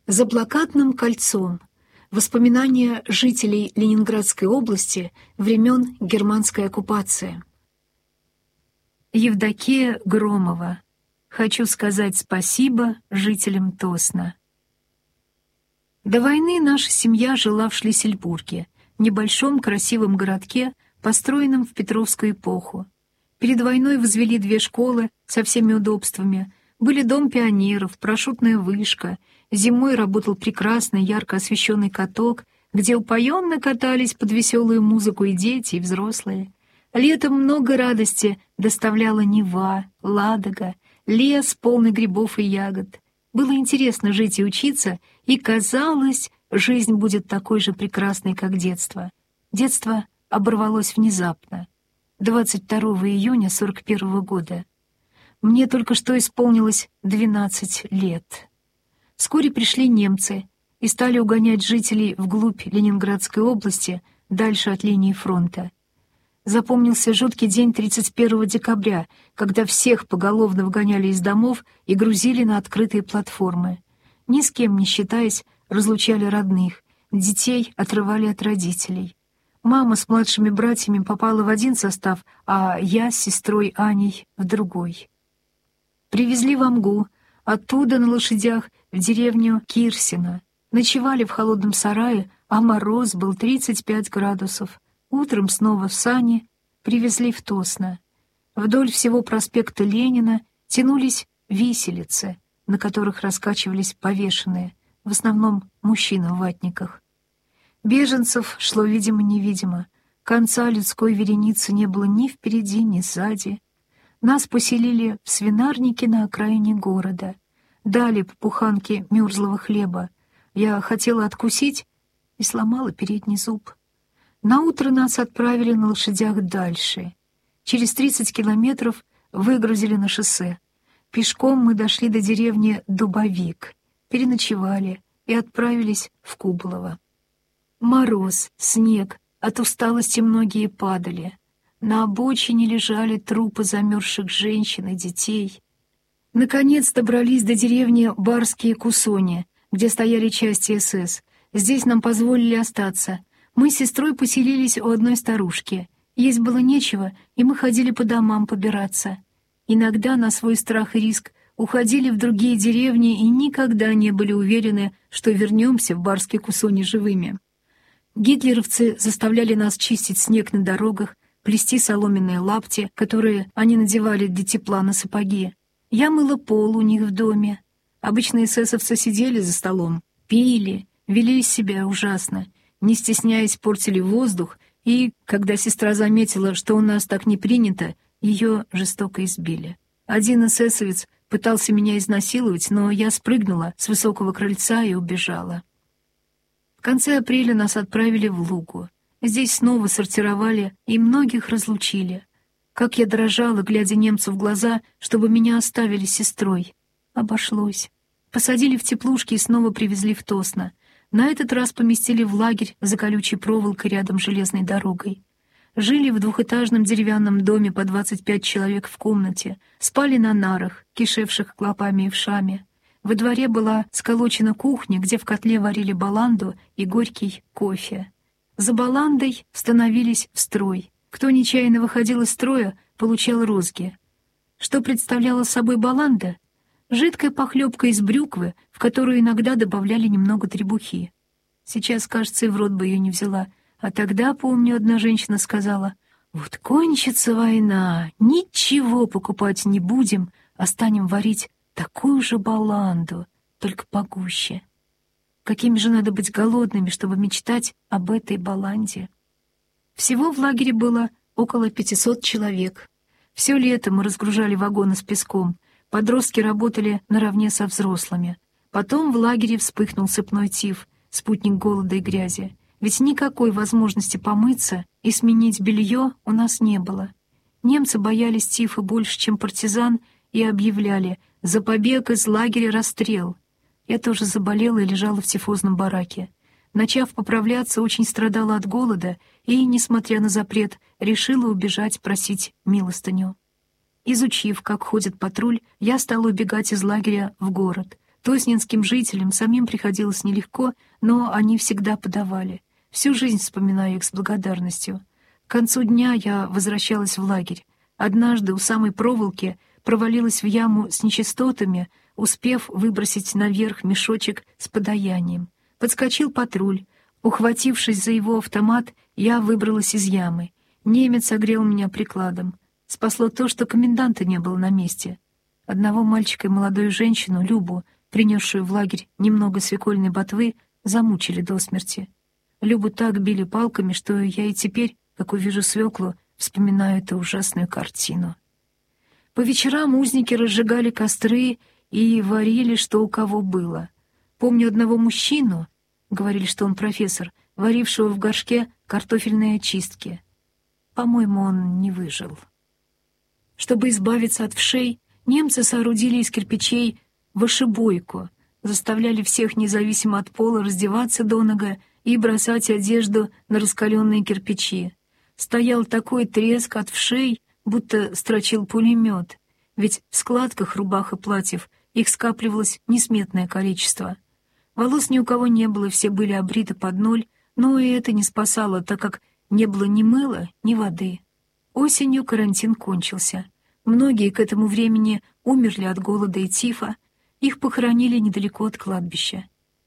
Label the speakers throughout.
Speaker 1: За блокадным кольцом. Воспоминания жителей Ленинградской области времен германской оккупации. Евдокия Громова. Хочу сказать спасибо жителям Тосна. До войны наша семья жила в Шлиссельбурге, небольшом красивом городке, построенном в Петровскую эпоху. Перед войной возвели 2 школы со всеми удобствами. Были дом пионеров, парашютная вышка. Зимой работал прекрасный, ярко освещенный каток, где упоенно катались под веселую музыку и дети, и взрослые. Летом много радости доставляла Нева, Ладога, лес, полный грибов и ягод. Было интересно жить и учиться, и казалось, жизнь будет такой же прекрасной, как детство. Детство оборвалось внезапно, 22 июня 41 года. Мне только что исполнилось 12 лет. Вскоре пришли немцы и стали угонять жителей вглубь Ленинградской области, дальше от линии фронта. Запомнился жуткий день 31 декабря, когда всех поголовно выгоняли из домов и грузили на открытые платформы. Ни с кем не считаясь, разлучали родных, детей отрывали от родителей. Мама с младшими братьями попала в один состав, а я с сестрой Аней в другой. Привезли в Амгу, оттуда на лошадях в деревню Кирсино. Ночевали в холодном сарае, а мороз был 35 градусов. Утром снова в сани привезли в Тосно. Вдоль всего проспекта Ленина тянулись виселицы, на которых раскачивались повешенные, в основном мужчины в ватниках. Беженцев шло видимо-невидимо. Конца людской вереницы не было ни впереди, ни сзади. Нас поселили в свинарнике на окраине города. Дали по буханке мерзлого хлеба. Я хотела откусить и сломала передний зуб. Наутро нас отправили на лошадях дальше. Через 30 километров выгрузили на шоссе. Пешком мы дошли до деревни Дубовик, переночевали и отправились в Кублово. Мороз, снег, от усталости многие падали. На обочине лежали трупы замерзших женщин и детей. Наконец добрались до деревни Барские Кусони, где стояли части СС. Здесь нам позволили остаться. Мы с сестрой поселились у одной старушки. Есть было нечего, и мы ходили по домам побираться. Иногда на свой страх и риск уходили в другие деревни и никогда не были уверены, что вернемся в Барские Кусони живыми. Гитлеровцы заставляли нас чистить снег на дорогах, плести соломенные лапти, которые они надевали для тепла на сапоги. Я мыла пол у них в доме. Обычно эсэсовцы сидели за столом, пили, вели себя ужасно, не стесняясь портили воздух, и, когда сестра заметила, что у нас так не принято, ее жестоко избили. Один эсэсовец пытался меня изнасиловать, но я спрыгнула с высокого крыльца и убежала. В конце апреля нас отправили в Лугу. Здесь снова сортировали и многих разлучили. Как я дрожала, глядя немцу в глаза, чтобы меня оставили с сестрой. Обошлось. Посадили в теплушки и снова привезли в Тосно. На этот раз поместили в лагерь за колючей проволокой рядом с железной дорогой. Жили в двухэтажном деревянном доме по 25 человек в комнате, спали на нарах, кишевших клопами и вшами. Во дворе была сколочена кухня, где в котле варили баланду и горький кофе. За баландой становились в строй. Кто нечаянно выходил из строя, получал розги. Что представляла собой баланда? Жидкая похлебка из брюквы, в которую иногда добавляли немного требухи. Сейчас, кажется, и в рот бы ее не взяла. А тогда, помню, одна женщина сказала: «Вот кончится война, ничего покупать не будем, а станем варить такую же баланду, только погуще». Какими же надо быть голодными, чтобы мечтать об этой баланде? Всего в лагере было около 500 человек. Все лето мы разгружали вагоны с песком. Подростки работали наравне со взрослыми. Потом в лагере вспыхнул сыпной тиф, спутник голода и грязи. Ведь никакой возможности помыться и сменить белье у нас не было. Немцы боялись тифа больше, чем партизан, и объявляли: «За побег из лагеря расстрел». Я тоже заболела и лежала в тифозном бараке. Начав поправляться, очень страдала от голода и, несмотря на запрет, решила убежать просить милостыню. Изучив, как ходит патруль, я стала убегать из лагеря в город. Тоснинским жителям самим приходилось нелегко, но они всегда подавали. Всю жизнь вспоминаю их с благодарностью. К концу дня я возвращалась в лагерь. Однажды у самой проволоки провалилась в яму с нечистотами, успев выбросить наверх мешочек с подаянием. Подскочил патруль. Ухватившись за его автомат, я выбралась из ямы. Немец огрел меня прикладом. Спасло то, что коменданта не было на месте. Одного мальчика и молодую женщину, Любу, принесшую в лагерь немного свекольной ботвы, замучили до смерти. Любу так били палками, что я и теперь, как увижу свеклу, вспоминаю эту ужасную картину. По вечерам узники разжигали костры и варили, что у кого было. Помню одного мужчину, говорили, что он профессор, варившего в горшке картофельные очистки. По-моему, он не выжил. Чтобы избавиться от вшей, немцы соорудили из кирпичей вошебойку, заставляли всех, независимо от пола, раздеваться донага и бросать одежду на раскаленные кирпичи. Стоял такой треск от вшей, будто строчил пулемет, ведь в складках рубах и платьев их скапливалось несметное количество. Волос ни у кого не было, все были обриты под ноль, но и это не спасало, так как не было ни мыла, ни воды. Осенью карантин кончился. Многие к этому времени умерли от голода и тифа, их похоронили недалеко от кладбища.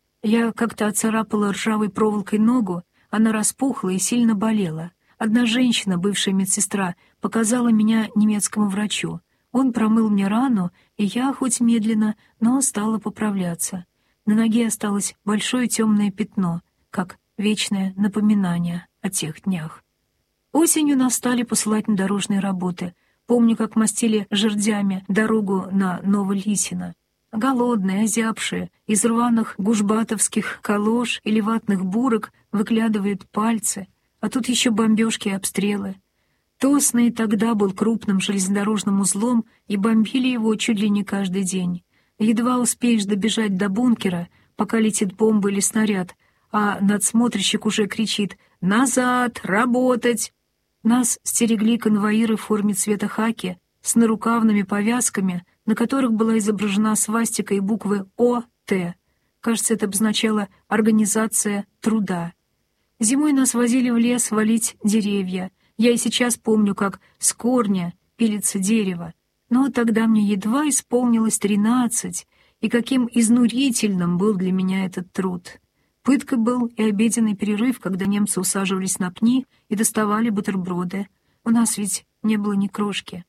Speaker 1: Я как-то оцарапала ржавой проволокой ногу, она распухла и сильно болела. Одна женщина, бывшая медсестра, показала меня немецкому врачу. Он промыл мне рану, и я, хоть медленно, но стала поправляться. На ноге осталось большое темное пятно, как вечное напоминание о тех днях. Осенью нас стали посылать на дорожные работы. Помню, как мастили жердями дорогу на Новолисино. Голодные, озябшие, из рваных гужбатовских калош или ватных бурок выглядывают пальцы, а тут еще бомбежки и обстрелы. Тосный тогда был крупным железнодорожным узлом, и бомбили его чуть ли не каждый день. Едва успеешь добежать до бункера, пока летит бомба или снаряд, а надсмотрщик уже кричит «Назад! Работать!». Нас стерегли конвоиры в форме цвета хаки с нарукавными повязками, на которых была изображена свастика и буквы ОТ. Кажется, это обозначало «Организация труда». Зимой нас возили в лес валить деревья. Я и сейчас помню, как с корня пилится дерево. Но тогда мне едва исполнилось 13, и каким изнурительным был для меня этот труд. Пыткой был и обеденный перерыв, когда немцы усаживались на пни и доставали бутерброды. У нас ведь не было ни крошки.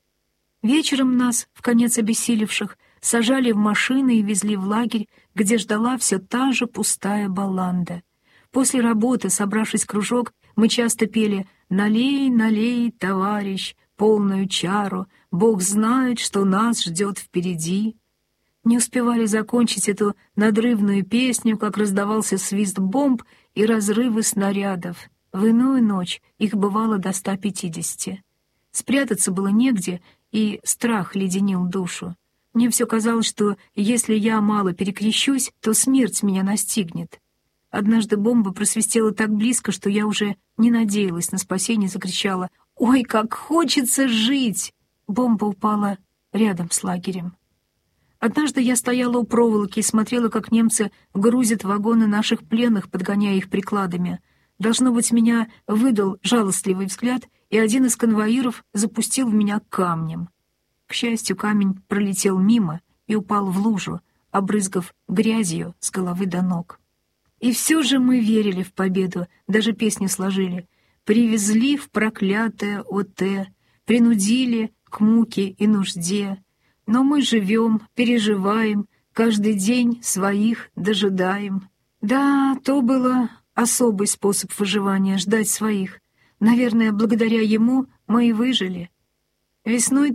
Speaker 1: Вечером нас, вконец обессилевших, сажали в машины и везли в лагерь, где ждала все та же пустая баланда. После работы, собравшись в кружок, мы часто пели «Налей, налей, товарищ, полную чару, Бог знает, что нас ждет впереди». Не успевали закончить эту надрывную песню, как раздавался свист бомб и разрывы снарядов. В иную ночь их бывало до 150. Спрятаться было негде, и страх леденил душу. Мне все казалось, что если я мало перекрещусь, то смерть меня настигнет. Однажды бомба просвистела так близко, что я уже не надеялась на спасение, закричала «Ой, как хочется жить!». Бомба упала рядом с лагерем. Однажды я стояла у проволоки и смотрела, как немцы грузят вагоны наших пленных, подгоняя их прикладами. Должно быть, меня выдал жалостливый взгляд, и один из конвоиров запустил в меня камнем. К счастью, камень пролетел мимо и упал в лужу, обрызгав грязью с головы до ног. И все же мы верили в победу, даже песню сложили. «Привезли в проклятое ОТ, принудили к муке и нужде. Но мы живем, переживаем, каждый день своих дожидаем». Да, то было особый способ выживания — ждать своих. Наверное, благодаря ему мы и выжили. Весной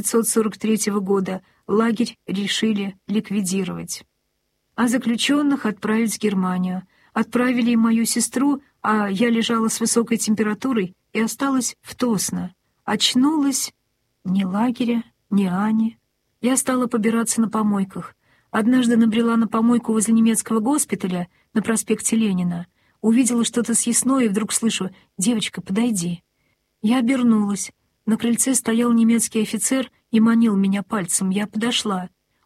Speaker 1: 1943 года лагерь решили ликвидировать, а заключенных отправить в Германию. Отправили и мою сестру, а я лежала с высокой температурой и осталась в Тосно. Очнулась ни лагеря, ни Ани. Я стала побираться на помойках. Однажды набрела на помойку возле немецкого госпиталя на проспекте Ленина. Увидела что-то съестное и вдруг слышу: «Девочка, подойди». Я обернулась. На крыльце стоял немецкий офицер и манил меня пальцем. Я подошла.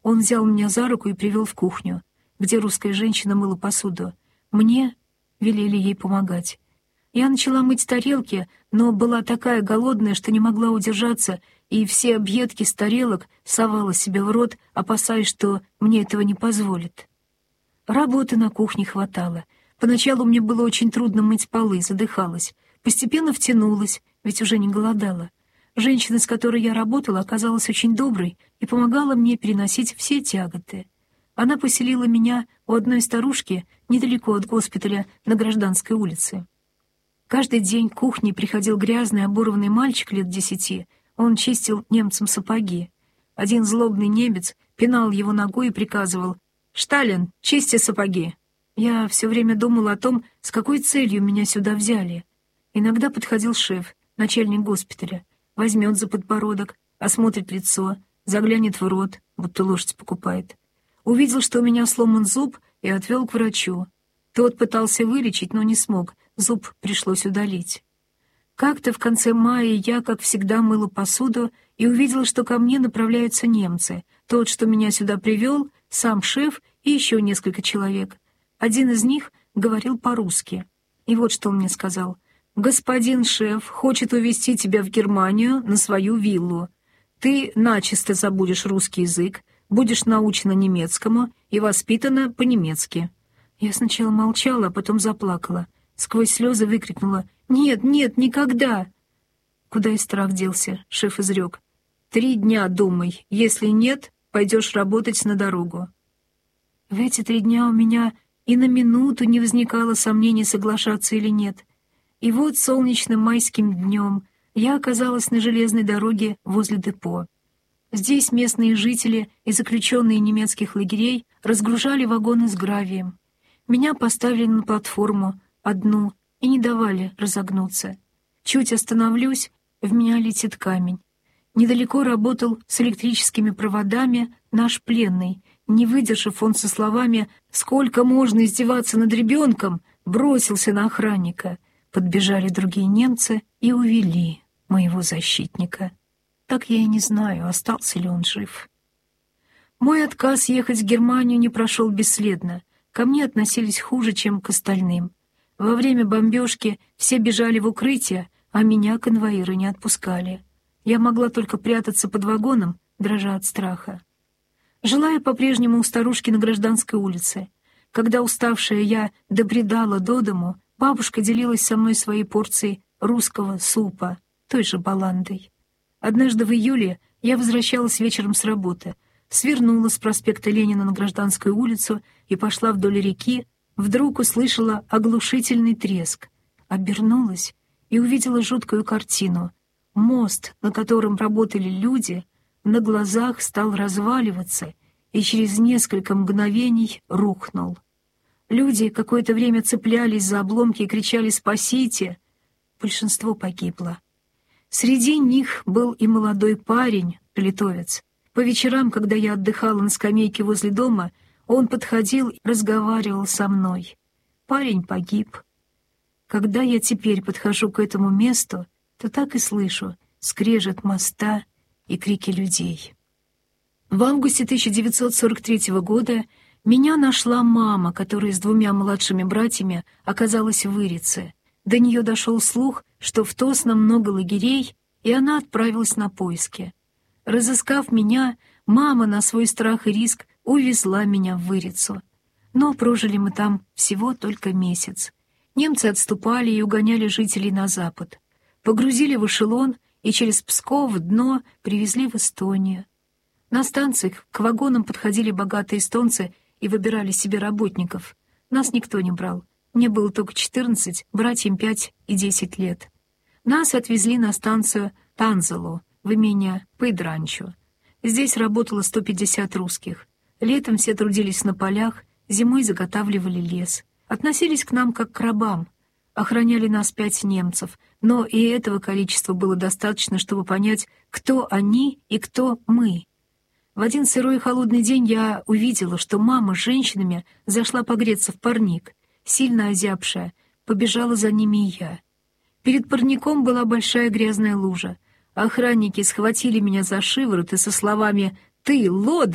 Speaker 1: Он взял меня за руку и привел в кухню, где русская женщина мыла посуду. Мне велели ей помогать. Я начала мыть тарелки, но была такая голодная, что не могла удержаться, и все объедки с тарелок совала себе в рот, опасаясь, что мне этого не позволят. Работы на кухне хватало. Поначалу мне было очень трудно мыть полы, задыхалась. Постепенно втянулась, ведь уже не голодала. Женщина, с которой я работала, оказалась очень доброй и помогала мне переносить все тяготы. Она поселила меня у одной старушки недалеко от госпиталя на Гражданской улице. Каждый день к кухне приходил грязный, оборванный мальчик лет 10. Он чистил немцам сапоги. Один злобный немец пинал его ногой и приказывал: «Шталин, чисти сапоги!» Я все время думала о том, с какой целью меня сюда взяли. Иногда подходил шеф, начальник госпиталя, возьмет за подбородок, осмотрит лицо, заглянет в рот, будто лошадь покупает. Увидел, что у меня сломан зуб, и отвел к врачу. Тот пытался вылечить, но не смог, зуб пришлось удалить. Как-то в конце мая я, как всегда, мыла посуду и увидела, что ко мне направляются немцы. Тот, что меня сюда привел, сам шеф и еще несколько человек. Один из них говорил по-русски. И вот что он мне сказал: «Господин шеф хочет увезти тебя в Германию на свою виллу. Ты начисто забудешь русский язык, будешь научена немецкому и воспитана по-немецки». Я сначала молчала, а потом заплакала. Сквозь слезы выкрикнула: «Нет, нет, никогда!» Куда и страх делся, шеф изрек: «3 дня думай, если нет, пойдешь работать на дорогу». В эти 3 дня у меня и на минуту не возникало сомнений, соглашаться или нет. И вот солнечным майским днем я оказалась на железной дороге возле депо. Здесь местные жители и заключенные немецких лагерей разгружали вагоны с гравием. Меня поставили на платформу, одну, и не давали разогнуться. Чуть остановлюсь, в меня летит камень. Недалеко работал с электрическими проводами наш пленный. Не выдержав, он со словами «Сколько можно издеваться над ребенком?» бросился на охранника. Подбежали другие немцы и увели моего защитника. Так я и не знаю, остался ли он жив. Мой отказ ехать в Германию не прошел бесследно. Ко мне относились хуже, чем к остальным. Во время бомбежки все бежали в укрытие, а меня конвоиры не отпускали. Я могла только прятаться под вагоном, дрожа от страха. Жила я по-прежнему у старушки на Гражданской улице. Когда уставшая я добредала до дому, бабушка делилась со мной своей порцией русского супа, той же баландой. Однажды в июле я возвращалась вечером с работы, свернула с проспекта Ленина на Гражданскую улицу и пошла вдоль реки, вдруг услышала оглушительный треск, обернулась и увидела жуткую картину. Мост, на котором работали люди, на глазах стал разваливаться и через несколько мгновений рухнул. Люди какое-то время цеплялись за обломки и кричали «Спасите!». Большинство погибло. Среди них был и молодой парень, литовец. По вечерам, когда я отдыхала на скамейке возле дома, он подходил и разговаривал со мной. Парень погиб. Когда я теперь подхожу к этому месту, то так и слышу скрежет моста и крики людей. В августе 1943 года меня нашла мама, которая с 2 младшими братьями оказалась в Ирице. До нее дошел слух, что в Тосно много лагерей, и она отправилась на поиски. Разыскав меня, мама на свой страх и риск увезла меня в Ирицу. Но прожили мы там всего только месяц. Немцы отступали и угоняли жителей на запад. Погрузили в эшелон и через Псков дно привезли в Эстонию. На станциях к вагонам подходили богатые эстонцы и выбирали себе работников. Нас никто не брал. Мне было только 14, братьям 5 и 10 лет. Нас отвезли на станцию Танзелу в имение Пыдранчо. Здесь работало 150 русских. Летом все трудились на полях, зимой заготавливали лес. Относились к нам как к рабам. Охраняли нас 5 немцев, но и этого количества было достаточно, чтобы понять, кто они и кто мы. В один сырой и холодный день я увидела, что мама с женщинами зашла погреться в парник. Сильно озябшая, побежала за ними и я. Перед парником была большая грязная лужа. Охранники схватили меня за шиворот и со словами «Ты, лодырь!»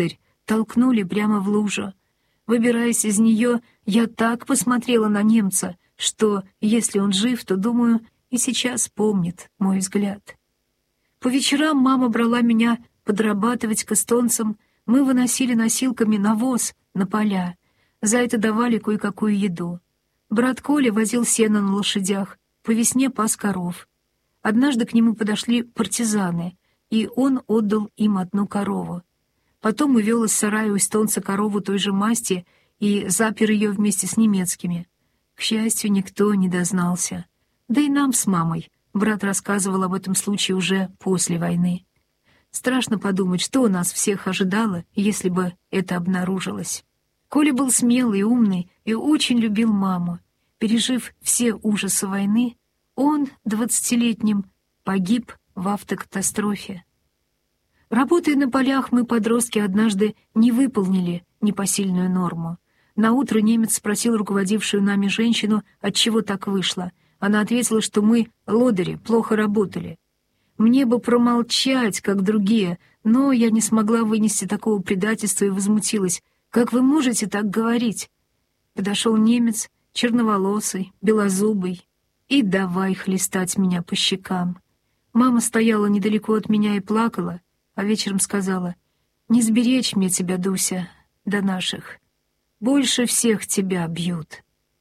Speaker 1: толкнули прямо в лужу. Выбираясь из нее, я так посмотрела на немца, что, если он жив, то, думаю, и сейчас помнит мой взгляд. По вечерам мама брала меня подрабатывать к эстонцам. Мы выносили носилками навоз на поля. За это давали кое-какую еду. Брат Коля возил сено на лошадях, по весне пас коров. Однажды к нему подошли партизаны, и он отдал им одну корову. Потом увел из сарая у эстонца корову той же масти и запер ее вместе с немецкими. К счастью, никто не дознался. Да и нам с мамой брат рассказывал об этом случае уже после войны. Страшно подумать, что у нас всех ожидало, если бы это обнаружилось. Коля был смелый, умный и очень любил маму. Пережив все ужасы войны, он, 20-летним, погиб в автокатастрофе. Работая на полях, мы, подростки, однажды не выполнили непосильную норму. Наутро немец спросил руководившую нами женщину, отчего так вышло. Она ответила, что мы, лодыри, плохо работали. Мне бы промолчать, как другие, но я не смогла вынести такого предательства и возмутилась. «Как вы можете так говорить?» Подошел немец, черноволосый, белозубый, и давай хлестать меня по щекам. Мама стояла недалеко от меня и плакала, а вечером сказала: «Не сберечь мне тебя, Дуся, до наших. Больше всех тебя бьют».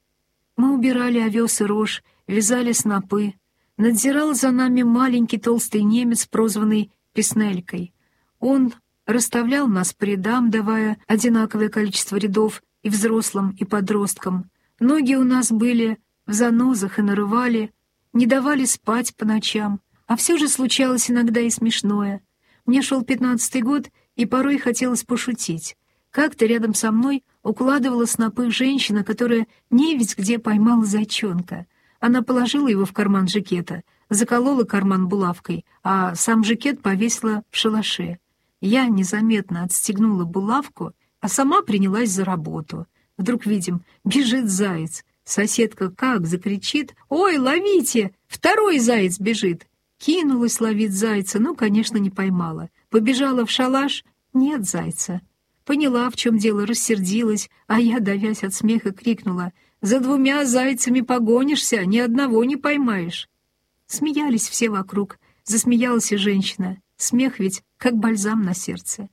Speaker 1: Мы убирали овес и рожь, вязали снопы. Надзирал за нами маленький толстый немец, прозванный Песнелькой. Он расставлял нас по рядам, давая одинаковое количество рядов и взрослым, и подросткам. Ноги у нас были в занозах и нарывали, не давали спать по ночам. А все же случалось иногда и смешное. Мне шел 15-й год, и порой хотелось пошутить. Как-то рядом со мной укладывала снопы женщина, которая невесть где поймала зайчонка. Она положила его в карман жакета, заколола карман булавкой, а сам жакет повесила в шалаше. Я незаметно отстегнула булавку, а сама принялась за работу. Вдруг видим, бежит заяц. Соседка как закричит: «Ой, ловите! Второй заяц бежит!» Кинулась ловить зайца, но, конечно, не поймала. Побежала в шалаш — нет зайца. Поняла, в чем дело, рассердилась, а я, давясь от смеха, крикнула: «За 2 зайцами погонишься, ни одного не поймаешь!» Смеялись все вокруг, засмеялась и женщина. Смех ведь как бальзам на сердце.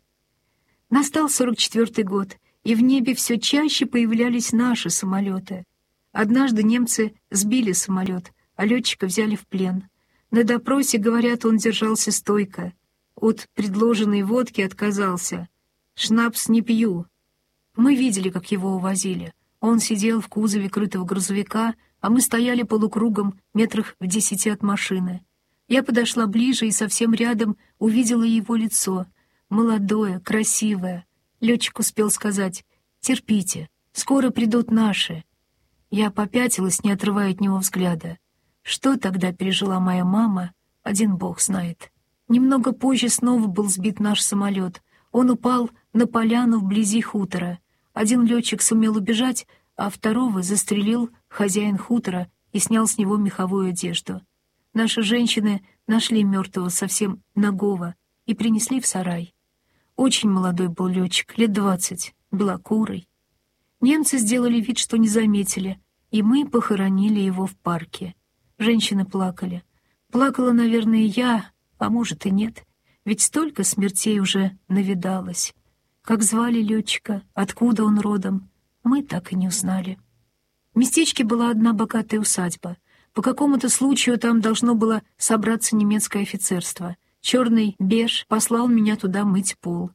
Speaker 1: Настал 44-й год, и в небе все чаще появлялись наши самолеты. Однажды немцы сбили самолет, а летчика взяли в плен. На допросе, говорят, он держался стойко. От предложенной водки отказался. «Шнапс не пью». Мы видели, как его увозили. Он сидел в кузове крытого грузовика, а мы стояли полукругом метрах в 10 от машины. Я подошла ближе и совсем рядом увидела его лицо. Молодое, красивое. Летчик успел сказать: «Терпите, скоро придут наши». Я попятилась, не отрывая от него взгляда. Что тогда пережила моя мама, один бог знает. Немного позже снова был сбит наш самолет. Он упал на поляну вблизи хутора. Один летчик сумел убежать, а второго застрелил хозяин хутора и снял с него меховую одежду. Наши женщины нашли мертвого совсем нагого и принесли в сарай. Очень молодой был летчик, лет 20, белокурый. Немцы сделали вид, что не заметили, и мы похоронили его в парке. Женщины плакали. Плакала, наверное, и я, а может и нет, ведь столько смертей уже навидалось. Как звали летчика, откуда он родом, мы так и не узнали. В местечке была одна богатая усадьба. По какому-то случаю там должно было собраться немецкое офицерство. Черный беж послал меня туда мыть пол.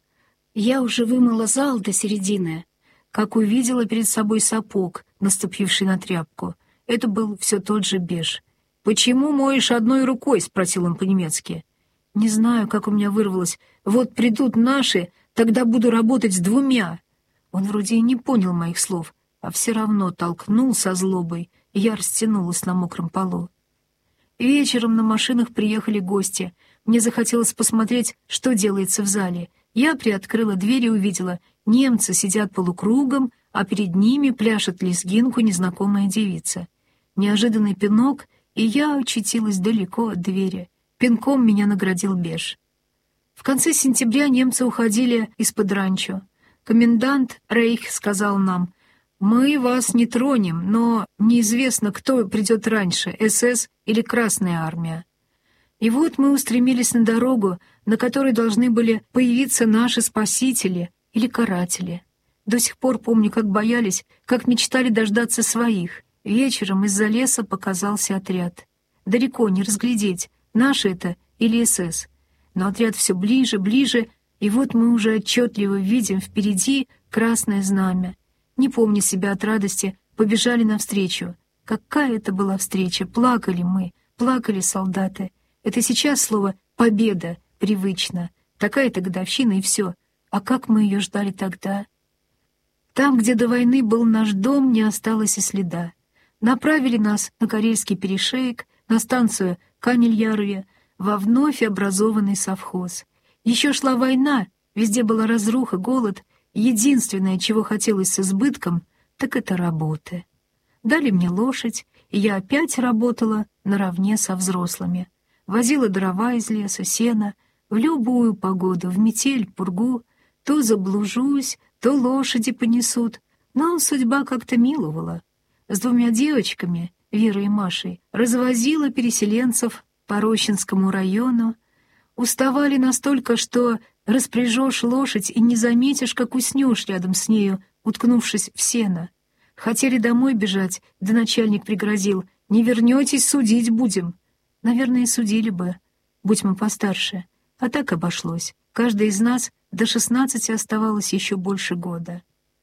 Speaker 1: Я уже вымыла зал до середины, как увидела перед собой сапог, наступивший на тряпку. Это был все тот же беж. «Почему моешь одной рукой?» — спросил он по-немецки. Не знаю, как у меня вырвалось. «Вот придут наши, тогда буду работать с 2». Он вроде и не понял моих слов, а все равно толкнул со злобой, и я растянулась на мокром полу. Вечером на машинах приехали гости. Мне захотелось посмотреть, что делается в зале. Я приоткрыла дверь и увидела: немцы сидят полукругом, а перед ними пляшет лезгинку незнакомая девица. Неожиданный пинок, и я очутилась далеко от двери. Пинком меня наградил беж. В конце сентября немцы уходили из-под ранчо. Комендант Рейх сказал нам: «Мы вас не тронем, но неизвестно, кто придет раньше, СС или Красная армия». И вот мы устремились на дорогу, на которой должны были появиться наши спасители или каратели. До сих пор помню, как боялись, как мечтали дождаться своих. Вечером из-за леса показался отряд. Далеко не разглядеть, наши это или СС. Но отряд все ближе, ближе, и вот мы уже отчетливо видим впереди красное знамя. Не помня себя от радости, побежали навстречу. Какая это была встреча! Плакали мы, плакали солдаты. Это сейчас слово «победа» привычно. Такая-то годовщина и все. А как мы ее ждали тогда? Там, где до войны был наш дом, не осталось и следа. Направили нас на Карельский перешеек, на станцию Канельярве, во вновь образованный совхоз. Еще шла война, везде была разруха, голод. Единственное, чего хотелось с избытком, так это работы. Дали мне лошадь, и я опять работала наравне со взрослыми. Возила дрова из леса, сено, в любую погоду, в метель, пургу. То заблужусь, то лошади понесут, но судьба как-то миловала. С двумя девочками, Верой и Машей, развозила переселенцев по Рощинскому району. Уставали настолько, что распряжешь лошадь и не заметишь, как уснешь рядом с нею, уткнувшись в сено. Хотели домой бежать, да начальник пригрозил: «Не вернетесь, судить будем». Наверное, судили бы, будь мы постарше. А так обошлось. Каждый из нас до 16 оставалось еще больше года.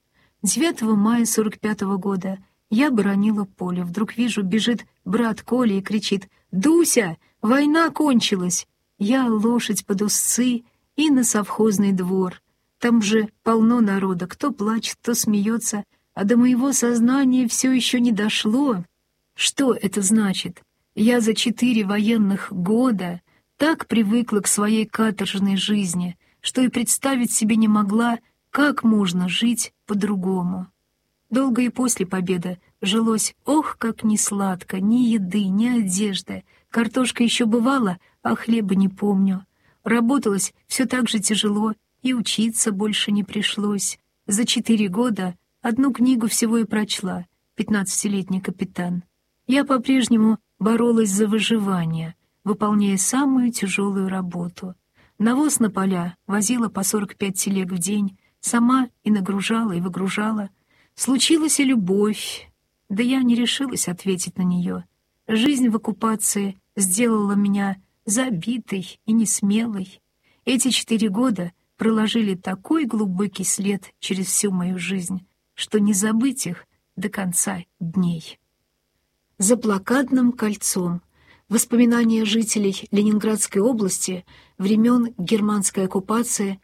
Speaker 1: 9 мая 45-го года я боронила поле. Вдруг вижу, бежит брат Коля и кричит: «Дуся, война кончилась!» Я лошадь под узцы и на совхозный двор. Там же полно народа, кто плачет, кто смеется, а до моего сознания все еще не дошло. Что это значит? Я за 4 военных года так привыкла к своей каторжной жизни, что и представить себе не могла, как можно жить по-другому. Долго и после победы жилось, ох, как несладко, ни еды, ни одежды. Картошка еще бывала, а хлеба не помню. Работалось все так же тяжело, и учиться больше не пришлось. За 4 года одну книгу всего и прочла, «15-летний капитан». Я по-прежнему боролась за выживание, выполняя самую тяжелую работу. Навоз на поля возила по 45 телег в день, сама и нагружала, и выгружала. Случилась и любовь, да я не решилась ответить на нее. Жизнь в оккупации сделала меня забитой и несмелой. Эти 4 года проложили такой глубокий след через всю мою жизнь, что не забыть их до конца дней. За блокадным кольцом. Воспоминания жителей Ленинградской области времен германской оккупации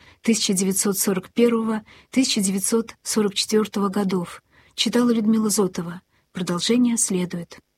Speaker 1: 1941-1944 годов. Читала Людмила Зотова. Продолжение следует.